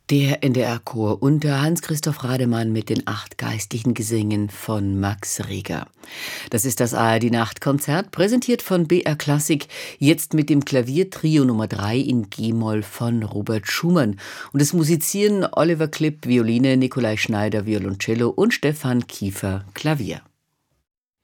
Der NDR-Chor unter Hans-Christoph Rademann mit den 8 geistlichen Gesängen von Max Reger. Das ist das ARD-Nachtkonzert, präsentiert von BR Klassik, jetzt mit dem Klaviertrio Nummer 3 in G-Moll von Robert Schumann. Und es musizieren Oliver Klipp, Violine, Nikolai Schneider, Violoncello und Stefan Kiefer, Klavier.